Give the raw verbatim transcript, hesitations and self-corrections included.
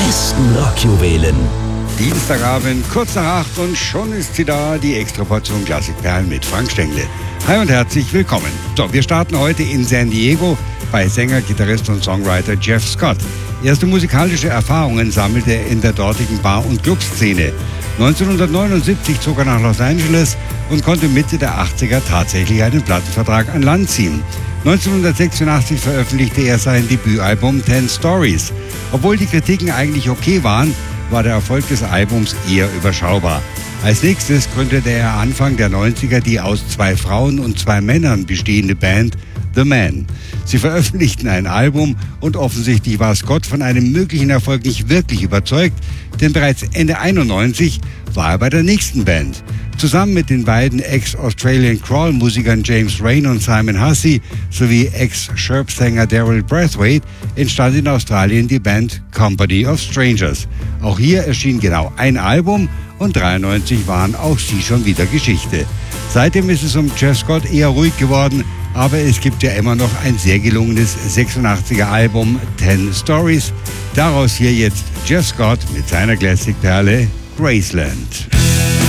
besten Rockjuwelen. Dienstagabend, kurz nach acht und schon ist sie da, die Extraportion Klassikperlen mit Frank Stengle. Hi und herzlich willkommen. So, wir starten heute in San Diego bei Sänger, Gitarrist und Songwriter Jeff Scott. Erste musikalische Erfahrungen sammelte er in der dortigen Bar- und Clubszene. neunzehnhundertneunundsiebzig zog er nach Los Angeles und konnte Mitte der achtziger tatsächlich einen Plattenvertrag an Land ziehen. neunzehnhundertsechsundachtzig veröffentlichte er sein Debütalbum Ten Stories. Obwohl die Kritiken eigentlich okay waren, war der Erfolg des Albums eher überschaubar. Als nächstes gründete er Anfang der neunziger die aus zwei Frauen und zwei Männern bestehende Band The Man. Sie veröffentlichten ein Album und offensichtlich war Scott von einem möglichen Erfolg nicht wirklich überzeugt, denn bereits Ende einundneunzig war er bei der nächsten Band. Zusammen mit den beiden Ex-Australian Crawl-Musikern James Rain und Simon Hussey sowie Ex-Sherp-Sänger Daryl Braithwaite entstand in Australien die Band Company of Strangers. Auch hier erschien genau ein Album und dreiundneunzig waren auch sie schon wieder Geschichte. Seitdem ist es um Jeff Scott eher ruhig geworden, aber es gibt ja immer noch ein sehr gelungenes sechsundachtziger Album Ten Stories. Daraus hier jetzt Jeff Scott mit seiner Classic-Perle Graceland.